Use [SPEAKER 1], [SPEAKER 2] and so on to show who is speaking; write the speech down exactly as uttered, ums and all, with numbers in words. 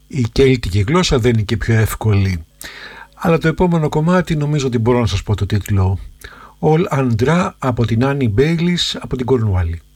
[SPEAKER 1] η κέλτικη γλώσσα δεν είναι και πιο εύκολη. Αλλά το επόμενο κομμάτι νομίζω ότι μπορώ να σας πω το τίτλο. All Andra από την Annie Baylis από την Κορνουάλη.